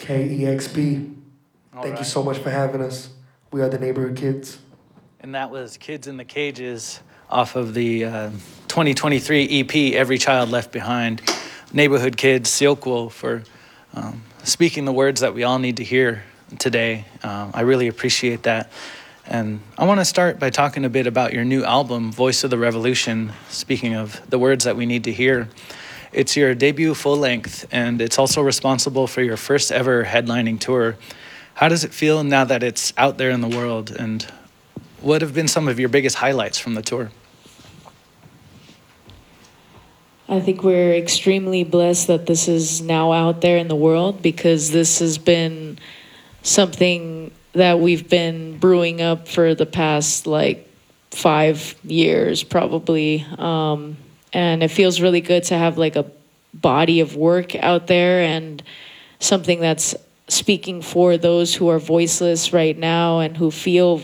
KEXP. Thank you Right. so much for having us. We are the Neighborhood Kids. And that was Kids in the Cages off of the 2023 EP, Every Child Left Behind. Neighborhood Kids, Silkwo, for speaking the words that we all need to hear today. I really appreciate that. And I want to start by talking a bit about your new album, Voice of the Revolution, speaking of the words that we need to hear. It's your debut full length, and it's also responsible for your first ever headlining tour. How does it feel now that it's out there in the world, and what have been some of your biggest highlights from the tour? I think we're extremely blessed that this is now out there in the world, because this has been something that we've been brewing up for the past 5 years probably. And it feels really good to have a body of work out there, and something that's speaking for those who are voiceless right now and who feel,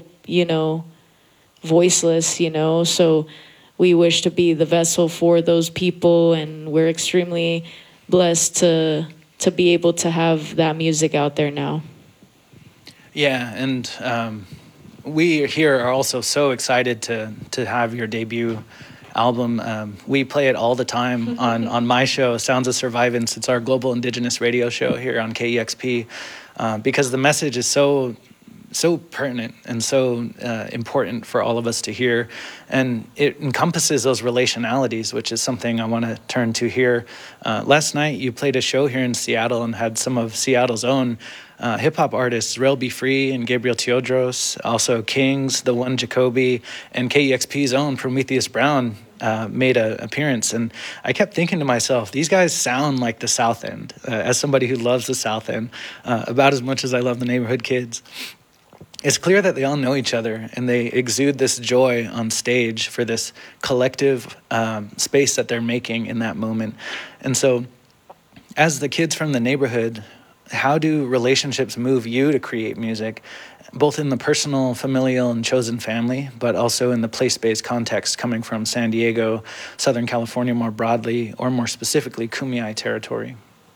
voiceless, So we wish to be the vessel for those people, and we're extremely blessed to be able to have that music out there now. Yeah, and we here are also so excited to have your debut album. We play it all the time on my show, Sounds of Survivance. It's our global indigenous radio show here on KEXP, because the message is so pertinent and so important for all of us to hear. And it encompasses those relationalities, which is something I want to turn to here. Last night, you played a show here in Seattle and had some of Seattle's own hip-hop artists, Rel Be Free and Gabriel Teodros, also Kings, The One Jacoby, and KEXP's own Prometheus Brown made an appearance. And I kept thinking to myself, these guys sound like the South End, as somebody who loves the South End, about as much as I love the Neighborhood Kids. It's clear that they all know each other, and they exude this joy on stage for this collective space that they're making in that moment. And so, as the kids from the neighborhood, how do relationships move you to create music, both in the personal, familial, and chosen family, but also in the place-based context coming from San Diego, Southern California more broadly, or more specifically, Kumeyaay territory?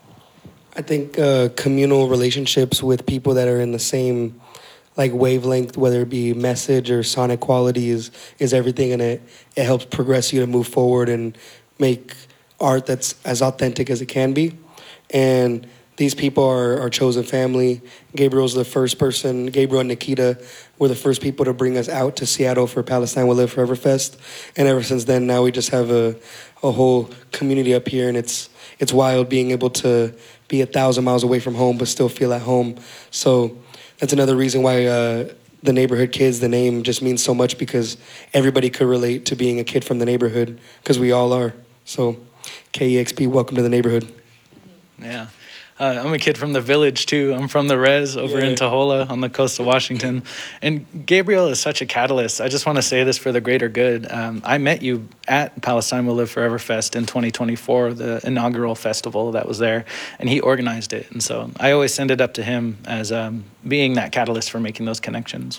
I think communal relationships with people that are in the same wavelength, whether it be message or sonic quality, is everything, and it helps progress you to move forward and make art that's as authentic as it can be. And these people are our chosen family. Gabriel's the first person. Gabriel and Nikita were the first people to bring us out to Seattle for Palestine Will Live Forever Fest. And ever since then, now we just have a whole community up here, and it's wild being able to be 1,000 miles away from home but still feel at home. So that's another reason why the Neighborhood Kids, the name just means so much, because everybody could relate to being a kid from the neighborhood, because we all are. So KEXP, welcome to the neighborhood. Yeah. I'm a kid from the village, too. I'm from the res over in Tahola on the coast of Washington. And Gabriel is such a catalyst. I just want to say this for the greater good. I met you at Palestine Will Live Forever Fest in 2024, the inaugural festival that was there, and he organized it. And so I always send it up to him as being that catalyst for making those connections.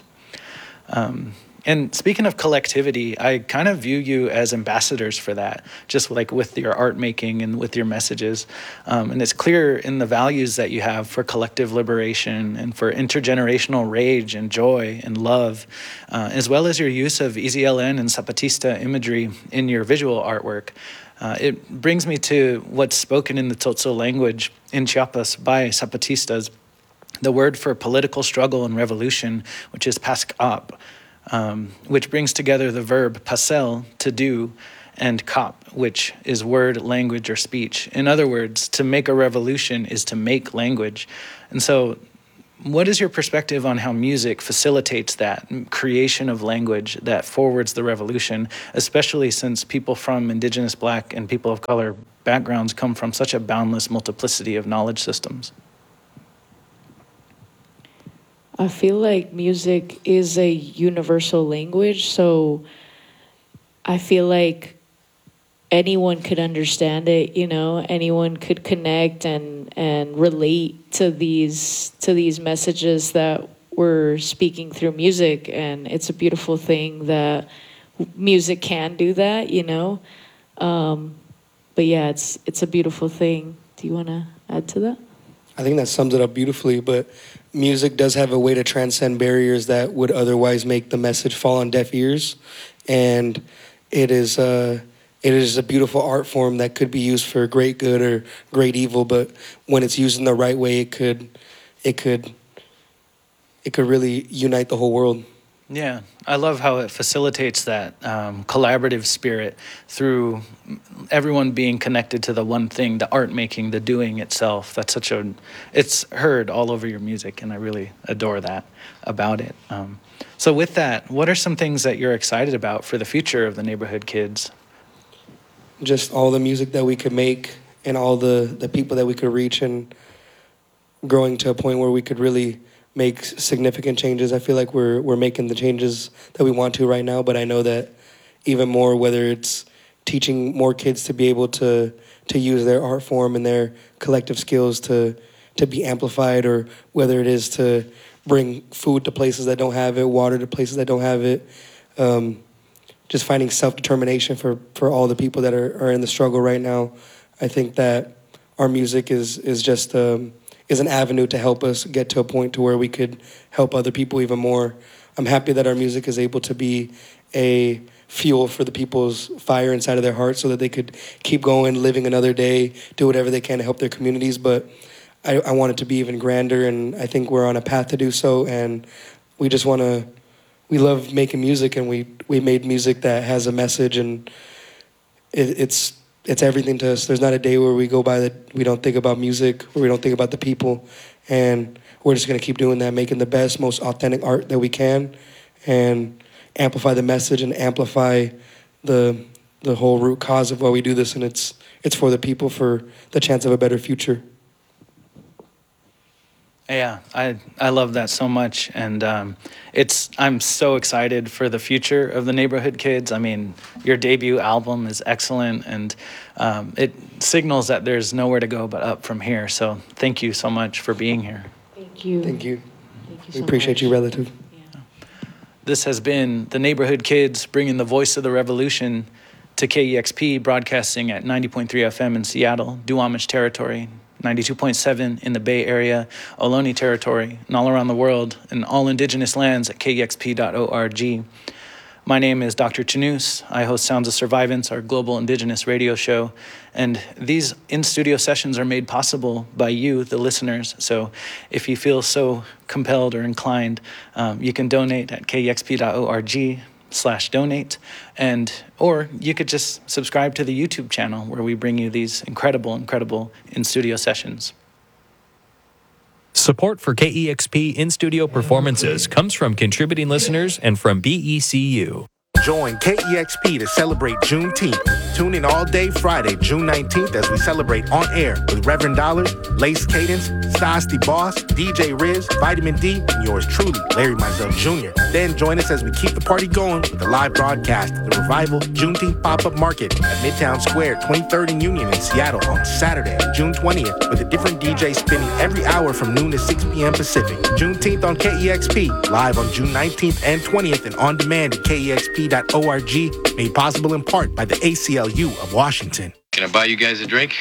And speaking of collectivity, I kind of view you as ambassadors for that, just with your art making and with your messages. And it's clear in the values that you have for collective liberation and for intergenerational rage and joy and love, as well as your use of EZLN and Zapatista imagery in your visual artwork. It brings me to what's spoken in the Tzotzil language in Chiapas by Zapatistas, the word for political struggle and revolution, which is paskap. Which brings together the verb pasel, to do, and kap, which is word, language, or speech. In other words, to make a revolution is to make language. And so what is your perspective on how music facilitates that creation of language that forwards the revolution, especially since people from Indigenous, Black, and people of color backgrounds come from such a boundless multiplicity of knowledge systems? I feel like music is a universal language, so I feel like anyone could understand it, anyone could connect and relate to these messages that we're speaking through music. And it's a beautiful thing that music can do that, But yeah, it's a beautiful thing. Do you want to add to that? I think that sums it up beautifully. But music does have a way to transcend barriers that would otherwise make the message fall on deaf ears, and it is a beautiful art form that could be used for great good or great evil. But when it's used in the right way, it could really unite the whole world. Yeah, I love how it facilitates that collaborative spirit through everyone being connected to the one thing, the art making, the doing itself. It's heard all over your music, and I really adore that about it. So with that, what are some things that you're excited about for the future of the Neighborhood Kids? Just all the music that we could make and all the people that we could reach, and growing to a point where we could really make significant changes. I feel like we're making the changes that we want to right now, but I know that even more, whether it's teaching more kids to be able to use their art form and their collective skills to be amplified, or whether it is to bring food to places that don't have it, water to places that don't have it, just finding self-determination for all the people that are in the struggle right now. I think that our music is just is an avenue to help us get to a point to where we could help other people even more. I'm happy that our music is able to be a fuel for the people's fire inside of their hearts so that they could keep going, living another day, do whatever they can to help their communities. But I want it to be even grander, and I think we're on a path to do so. And we just want to, we love making music, and we made music that has a message, and it's everything to us. There's not a day where we go by that we don't think about music, where we don't think about the people. And we're just going to keep doing that, making the best, most authentic art that we can, and amplify the message and amplify the whole root cause of why we do this. And it's for the people, for the chance of a better future. Yeah, I love that so much, and I'm so excited for the future of the Neighborhood Kids. I mean, your debut album is excellent, and it signals that there's nowhere to go but up from here. So thank you so much for being here. Thank you. Thank you. Thank you We so appreciate much. you, Relative. Yeah. This has been the Neighborhood Kids, bringing the voice of the revolution to KEXP, broadcasting at 90.3 FM in Seattle, Duwamish territory, 92.7 in the Bay Area, Ohlone territory, and all around the world, and all indigenous lands at kexp.org. My name is Dr. Chanus. I host Sounds of Survivance, our global indigenous radio show, and these in-studio sessions are made possible by you, the listeners. So if you feel so compelled or inclined, you can donate at kexp.org/donate, or you could just subscribe to the YouTube channel where we bring you these incredible in-studio sessions. Support for KEXP in-studio performances comes from contributing listeners and from BECU. Join KEXP to celebrate Juneteenth. Tune in all day Friday, June 19th, as we celebrate on air with Reverend Dollars, Lace Cadence, Stas the Boss, DJ Riz, Vitamin D, and yours truly, Larry Mizell Jr. Then join us as we keep the party going with a live broadcast of the Revival Juneteenth Pop-Up Market at Midtown Square, 23rd and Union in Seattle on Saturday, June 20th, with a different DJ spinning every hour from noon to 6 p.m. Pacific. Juneteenth on KEXP, live on June 19th and 20th, and on demand at KEXP.org, made possible in part by the ACLU of Washington. Can I buy you guys a drink?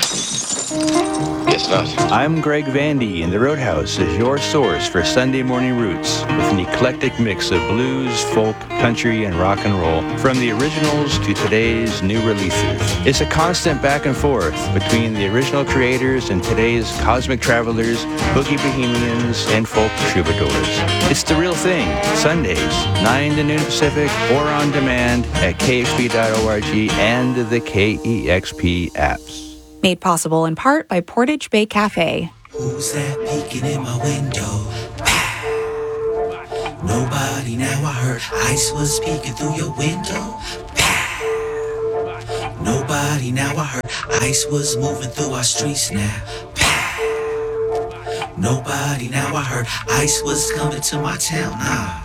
Guess not. I'm Greg Vandy, and the Roadhouse is your source for Sunday morning roots with an eclectic mix of blues, folk, country, and rock and roll, from the originals to today's new releases. It's a constant back and forth between the original creators and today's cosmic travelers, boogie bohemians, and folk troubadours. It's the real thing, Sundays, 9 to noon Pacific, or on demand at kexp.org and the KEXP apps. Made possible in part by Portage Bay Cafe. Who's that peeking in my window? Pow. Nobody, now I heard ice was peeking through your window. Pow. Nobody, now I heard ice was moving through our streets now. Pow. Nobody, now I heard ice was coming to my town.